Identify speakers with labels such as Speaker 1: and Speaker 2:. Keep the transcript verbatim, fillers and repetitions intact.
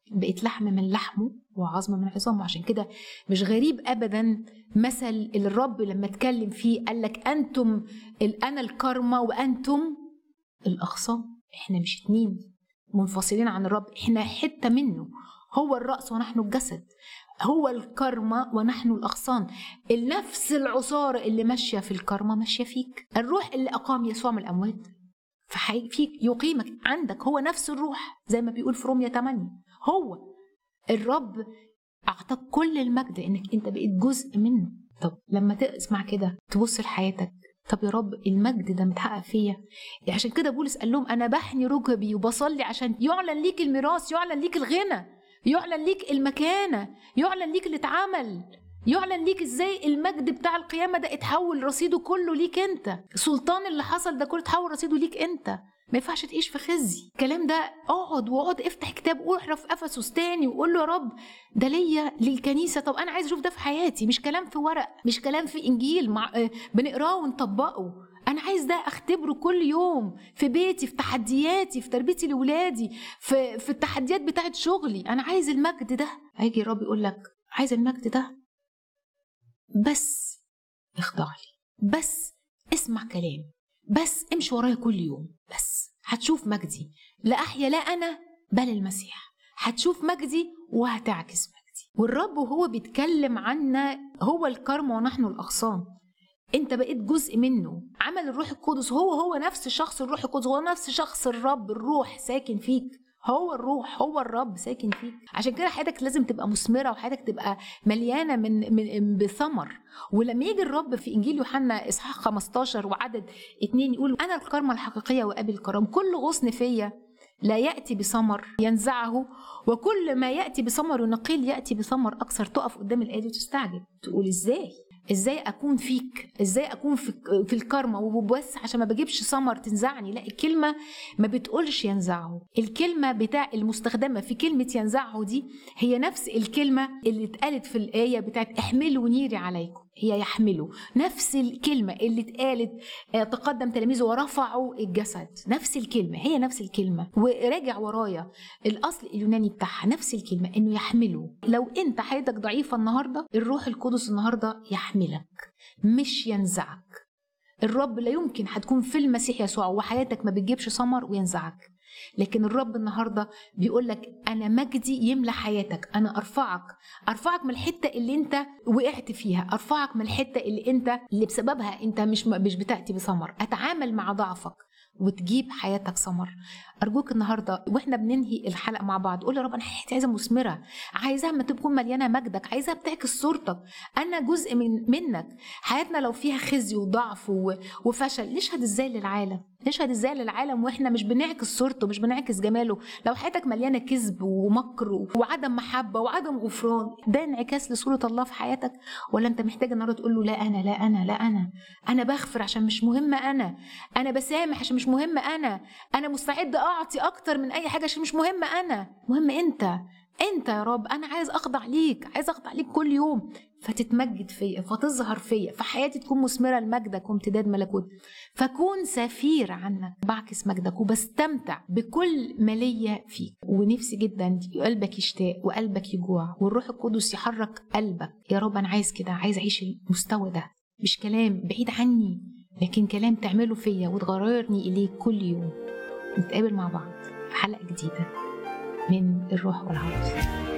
Speaker 1: بقيت لحم من لحمه وعظم من عظامه. عشان كده مش غريب ابدا مثل اللي الرب لما اتكلم فيه قال لك انتم انا الكرمة وانتم الاغصان. احنا مش اتنين منفصلين عن الرب، احنا حتة منه. هو الرأس ونحن الجسد، هو الكرمة ونحن الأغصان. النفس العصارة اللي ماشية في الكرمة ماشية فيك. الروح اللي أقام يسوع من الأموات فيك يقيمك عندك، هو نفس الروح زي ما بيقول في رومية ثمانية. هو الرب أعطاك كل المجد إنك أنت بقيت جزء منه. طب لما تسمع كده تبص لحياتك، طب يا رب المجد ده متحقق فيا. عشان كده بولس قال لهم أنا بحني ركبي وبصلي عشان يعلن ليك الميراث، يعلن ليك الغنى، يعلن ليك المكانة، يعلن ليك اللي اتعمل، يعلن ليك ازاي المجد بتاع القيامة ده اتحول رصيده كله ليك انت. سلطان اللي حصل ده كله اتحول رصيده ليك انت. ما ينفعش تعيش في خزي. الكلام ده اقعد واقعد افتح كتاب واقرا في افسس تاني وقول له يا رب ده ليا للكنيسة. طب انا عايز اشوف ده في حياتي، مش كلام في ورق، مش كلام في انجيل مع بنقراه ونطبقه. انا عايز ده اختبره كل يوم في بيتي، في تحدياتي، في تربيتي لاولادي، في في التحديات بتاعت شغلي. انا عايز المجد ده. هيجي الرب يقول لك عايز المجد ده، بس اخضع لي، بس اسمع كلامي، بس امشي ورايا كل يوم، بس هتشوف مجدي. لا احيا لا انا بل المسيح. هتشوف مجدي وهتعكس مجدي. والرب وهو بيتكلم عنا هو الكرم ونحن الاغصان. انت بقيت جزء منه. عمل الروح القدس هو هو نفس شخص الروح القدس، هو نفس شخص الرب. الروح ساكن فيك، هو الروح، هو الرب ساكن فيك. عشان كده حياتك لازم تبقى مثمرة وحياتك تبقى مليانة من, من بثمر. ولما يجي الرب في إنجيل يوحنا إصحاح خمستاشر وعدد اتنين يقول أنا الكرمة الحقيقية وأبي الكرم، كل غصن فيا لا يأتي بثمر ينزعه، وكل ما يأتي بثمر ينقيل يأتي بثمر أكثر. تقف قدام الآية وتستعجب تقول إزاي ازاي اكون فيك، ازاي اكون في في الكرمه وبس عشان ما بجيبش ثمر تنزعني. لا، الكلمه ما بتقولش ينزعه. الكلمه بتاع المستخدمه في كلمه ينزعه دي هي نفس الكلمه اللي اتقالت في الايه بتاعت احملوا نيري عليكم. هي يحملوا، نفس الكلمه اللي اتقالت تقدم تلاميذه ورفعوا الجسد، نفس الكلمه، هي نفس الكلمه. وراجع ورايا الاصل اليوناني بتاعها نفس الكلمه، انه يحملوا. لو انت حياتك ضعيفه النهارده، الروح القدس النهارده يحملك مش ينزعك. الرب لا يمكن هتكون في المسيح يسوع وحياتك ما بتجيبش ثمر وينزعك، لكن الرب النهارده بيقول لك انا مجدي يملى حياتك. انا ارفعك ارفعك من الحته اللي انت وقعت فيها، ارفعك من الحته اللي انت اللي بسببها انت مش مش بتاتي بثمر. اتعامل مع ضعفك وتجيب حياتك ثمر. ارجوك النهارده واحنا بننهي الحلقه مع بعض قول يا رب انا حياتي عايزه مثمره، عايزاها ما تكون مليانه مجدك، عايزاها بتعكس صورتك. انا جزء من منك. حياتنا لو فيها خزي وضعف وفشل نشهد ازاي للعالم؟ نشهد ازاي للعالم واحنا مش بنعكس صورته، مش بنعكس جماله؟ لو حياتك مليانه كذب ومكر وعدم محبه وعدم غفران، ده انعكاس لصوره الله في حياتك؟ ولا انت محتاج النهارده تقول له لا انا لا انا لا انا انا بغفر عشان مش مهم، انا انا بسامح عشان مش مهم، انا انا مستعد اعطي اكتر من اي حاجه عشان مش مهم، انا مهم انت انت يا رب. انا عايز اخضع ليك، عايز اخضع ليك كل يوم، فتتمجد فيا، فتظهر فيا، فحياتي تكون مثمره لمجدك وامتداد ملكوت، فكون سفير عنك، بعكس مجدك وبستمتع بكل ما ليا فيك. ونفسي جدا قلبك يشتاق وقلبك يجوع والروح القدس يحرك قلبك. يا رب انا عايز كده، عايز اعيش المستوى ده، مش كلام بعيد عني لكن كلام تعمله فيا وتغيرني اليك كل يوم. نتقابل مع بعض في حلقه جديده من الروح والعروس.